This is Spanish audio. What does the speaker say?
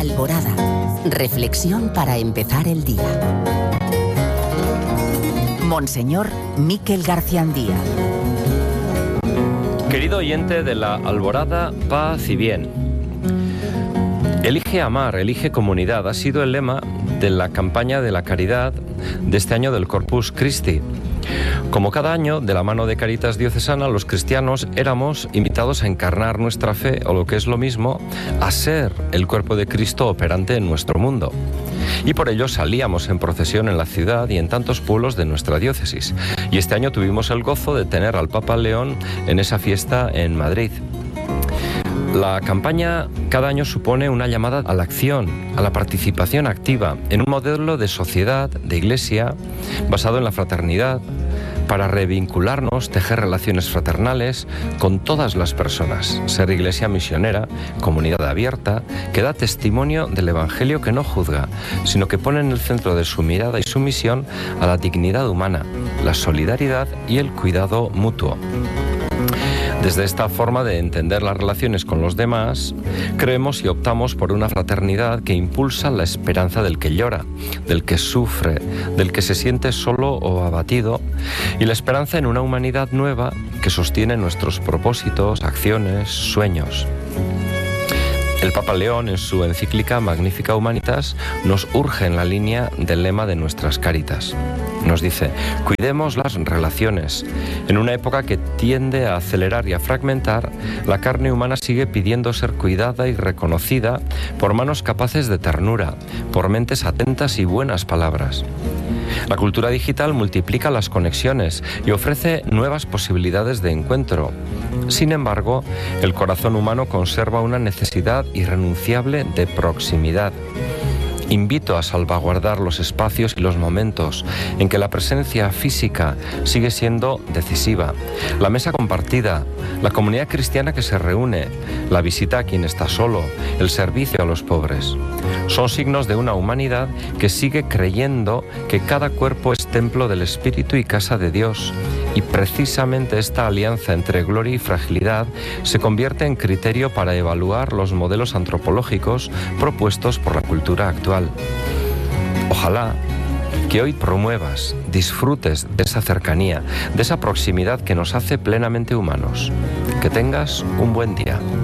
Alborada. Reflexión para empezar el día. Monseñor Miquel Garciandía. Querido oyente de la Alborada, paz y bien. Elige amar, elige comunidad ha sido el lema de la campaña de la caridad de este año del Corpus Christi. Como cada año, de la mano de Caritas Diocesana, los cristianos éramos invitados a encarnar nuestra fe, o lo que es lo mismo, a ser el cuerpo de Cristo operante en nuestro mundo. Y por ello salíamos en procesión en la ciudad y en tantos pueblos de nuestra diócesis. Y este año tuvimos el gozo de tener al Papa León en esa fiesta en Madrid. La campaña cada año supone una llamada a la acción, a la participación activa, en un modelo de sociedad, de iglesia, basado en la fraternidad, para revincularnos, tejer relaciones fraternales con todas las personas, ser iglesia misionera, comunidad abierta, que da testimonio del Evangelio que no juzga, sino que pone en el centro de su mirada y su misión a la dignidad humana, la solidaridad y el cuidado mutuo. Desde esta forma de entender las relaciones con los demás, creemos y optamos por una fraternidad que impulsa la esperanza del que llora, del que sufre, del que se siente solo o abatido, y la esperanza en una humanidad nueva que sostiene nuestros propósitos, acciones, sueños. El Papa León, en su encíclica Magnificat Humanitas, nos urge en la línea del lema de nuestras Cáritas. Nos dice: cuidemos las relaciones. En una época que tiende a acelerar y a fragmentar, la carne humana sigue pidiendo ser cuidada y reconocida por manos capaces de ternura, por mentes atentas y buenas palabras. La cultura digital multiplica las conexiones y ofrece nuevas posibilidades de encuentro. Sin embargo, el corazón humano conserva una necesidad irrenunciable de proximidad. Invito a salvaguardar los espacios y los momentos en que la presencia física sigue siendo decisiva. La mesa compartida, la comunidad cristiana que se reúne, la visita a quien está solo, el servicio a los pobres. Son signos de una humanidad que sigue creyendo que cada cuerpo es templo del Espíritu y casa de Dios. Y precisamente esta alianza entre gloria y fragilidad se convierte en criterio para evaluar los modelos antropológicos propuestos por la cultura actual. Ojalá que hoy promuevas, disfrutes de esa cercanía, de esa proximidad que nos hace plenamente humanos. Que tengas un buen día.